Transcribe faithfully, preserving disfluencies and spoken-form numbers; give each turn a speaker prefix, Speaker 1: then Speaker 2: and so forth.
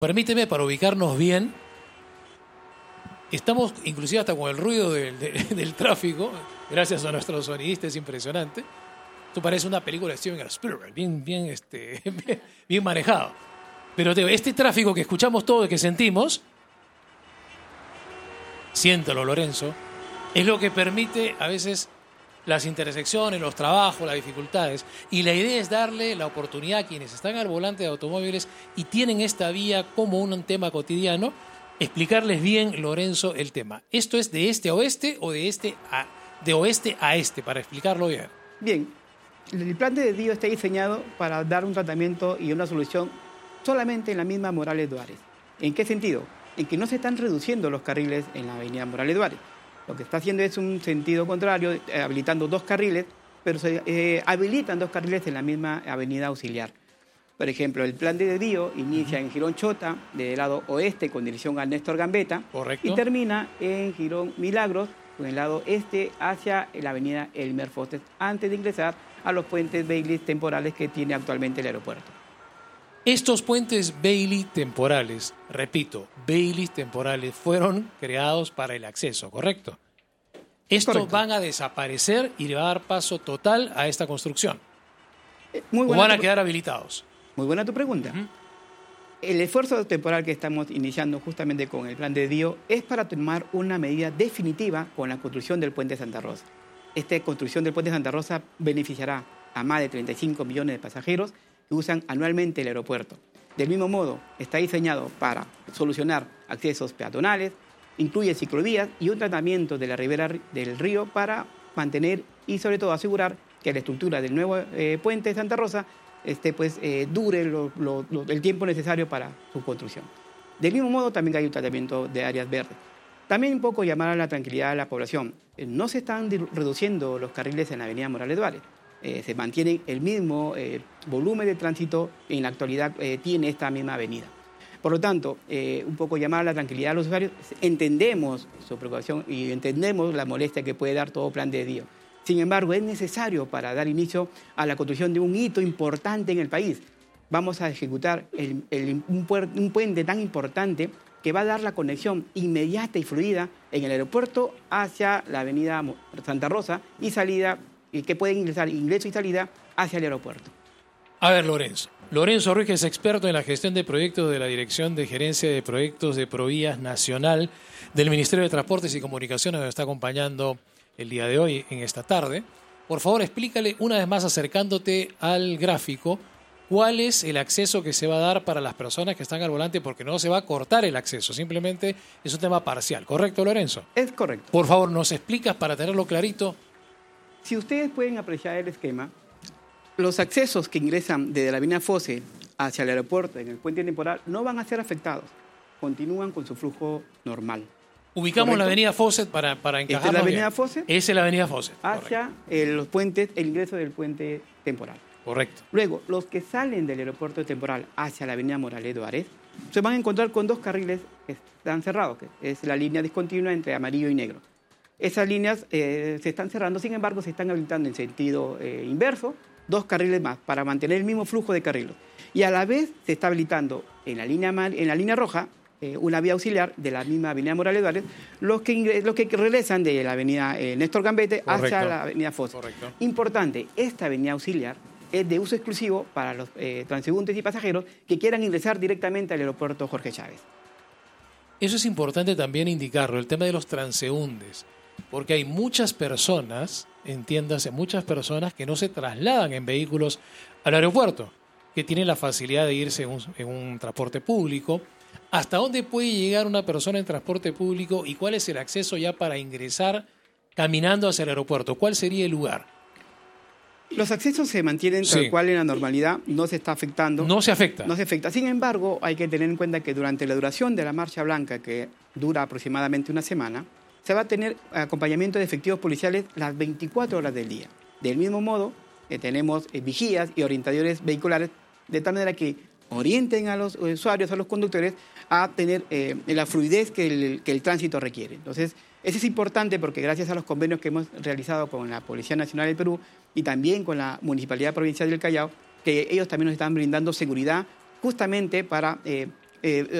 Speaker 1: Permíteme, para ubicarnos bien, estamos inclusive hasta con el ruido del, del, del tráfico, gracias a nuestro sonidista, es impresionante. Esto parece una película de Steven Spielberg, bien, bien, este, bien, bien manejado. Pero te, este tráfico que escuchamos todo y que sentimos, siéntelo, Lorenzo, es lo que permite a veces las intersecciones, los trabajos, las dificultades. Y la idea es darle la oportunidad a quienes están al volante de automóviles y tienen esta vía como un tema cotidiano, explicarles bien, Lorenzo, el tema. ¿Esto es de este a oeste o de, este a, de oeste a este, para explicarlo bien?
Speaker 2: Bien, el plan de desvío está diseñado para dar un tratamiento y una solución solamente en la misma Morales Duárez. ¿En qué sentido? En que no se están reduciendo los carriles en la avenida Morales Duárez. Lo que está haciendo es un sentido contrario, eh, habilitando dos carriles, pero se eh, habilitan dos carriles en la misma avenida auxiliar. Por ejemplo, el plan de desvío inicia uh-huh. en Girón Chota, del lado oeste, con dirección al Néstor Gambetta.
Speaker 1: Correcto.
Speaker 2: Y termina en Girón Milagros, con el lado este, hacia la avenida Elmer Foster, antes de ingresar a los puentes Bailey temporales que tiene actualmente el aeropuerto.
Speaker 1: Estos puentes Bailey temporales, repito, Bailey temporales, fueron creados para el acceso, ¿correcto? Estos Correcto. Van a desaparecer y le va a dar paso total a esta construcción.
Speaker 2: Eh, muy
Speaker 1: ¿O van a quedar habilitados?
Speaker 2: Muy buena tu pregunta. Uh-huh. El esfuerzo temporal que estamos iniciando justamente con el plan de desvío es para tomar una medida definitiva con la construcción del puente Santa Rosa. Esta construcción del puente Santa Rosa beneficiará a más de treinta y cinco millones de pasajeros que usan anualmente el aeropuerto. Del mismo modo, está diseñado para solucionar accesos peatonales, incluye ciclovías y un tratamiento de la ribera del río para mantener y sobre todo asegurar que la estructura del nuevo eh, puente de Santa Rosa este, pues, eh, dure lo, lo, lo, el tiempo necesario para su construcción. Del mismo modo, también hay un tratamiento de áreas verdes. También un poco llamar a la tranquilidad de la población. Eh, no se están reduciendo los carriles en la avenida Morales Duárez. Eh, se mantiene el mismo eh, volumen de tránsito, en la actualidad eh, tiene esta misma avenida. Por lo tanto, eh, un poco llamar a la tranquilidad a los usuarios, entendemos su preocupación y entendemos la molestia que puede dar todo plan de desvío. Sin embargo, es necesario para dar inicio a la construcción de un hito importante en el país. Vamos a ejecutar el, el, un, puer, un puente tan importante que va a dar la conexión inmediata y fluida en el aeropuerto hacia la avenida Santa Rosa y salida y que pueden ingresar ingreso y salida hacia el aeropuerto.
Speaker 1: A ver, Lorenzo. Lorenzo Ruiz es experto en la gestión de proyectos de la Dirección de Gerencia de Proyectos de Provías Nacional del Ministerio de Transportes y Comunicaciones, que nos está acompañando el día de hoy, en esta tarde. Por favor, explícale una vez más, acercándote al gráfico, cuál es el acceso que se va a dar para las personas que están al volante, porque no se va a cortar el acceso, simplemente es un tema parcial. ¿Correcto, Lorenzo?
Speaker 2: Es correcto.
Speaker 1: Por favor, ¿nos explicas para tenerlo clarito?
Speaker 2: Si ustedes pueden apreciar el esquema, los accesos que ingresan desde la avenida Fosse hacia el aeropuerto en el puente temporal no van a ser afectados. Continúan con su flujo normal.
Speaker 1: Ubicamos ¿correcto? La avenida Fosse para, para encajarnos.
Speaker 2: Esta es la avenida Fosse.
Speaker 1: Esa es la avenida Fosse.
Speaker 2: Hacia el, los puentes, el ingreso del puente temporal.
Speaker 1: Correcto.
Speaker 2: Luego, los que salen del aeropuerto temporal hacia la avenida Morales Duárez se van a encontrar con dos carriles que están cerrados, que es la línea discontinua entre amarillo y negro. Esas líneas eh, se están cerrando, sin embargo, se están habilitando en sentido eh, inverso, dos carriles más para mantener el mismo flujo de carriles. Y a la vez se está habilitando en la línea, en la línea roja eh, una vía auxiliar de la misma avenida Morales Duárez, los que, los que regresan de la avenida eh, Néstor Gambetta hacia la avenida Fosse.
Speaker 1: Correcto.
Speaker 2: Importante, esta avenida auxiliar es de uso exclusivo para los eh, transeúntes y pasajeros que quieran ingresar directamente al aeropuerto Jorge Chávez.
Speaker 1: Eso es importante también indicarlo, el tema de los transeúntes, porque hay muchas personas, entiéndase, muchas personas que no se trasladan en vehículos al aeropuerto, que tienen la facilidad de irse en un, en un transporte público. ¿Hasta dónde puede llegar una persona en transporte público y cuál es el acceso ya para ingresar caminando hacia el aeropuerto? ¿Cuál sería el lugar?
Speaker 2: Los accesos se mantienen tal sí. cual en la normalidad, no se está afectando.
Speaker 1: No se afecta.
Speaker 2: No se afecta. Sin embargo, hay que tener en cuenta que durante la duración de la Marcha Blanca, que dura aproximadamente una semana, se va a tener acompañamiento de efectivos policiales las veinticuatro horas del día. Del mismo modo, eh, tenemos eh, vigías y orientadores vehiculares, de tal manera que orienten a los usuarios, a los conductores, a tener eh, la fluidez que el, que el tránsito requiere. Entonces, eso es importante porque gracias a los convenios que hemos realizado con la Policía Nacional del Perú y también con la Municipalidad Provincial del Callao, que ellos también nos están brindando seguridad justamente para eh, eh,